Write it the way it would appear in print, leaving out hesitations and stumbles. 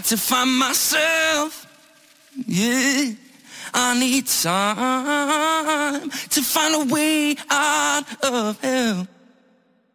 to find myself, yeah. I need time to find a way out of hell.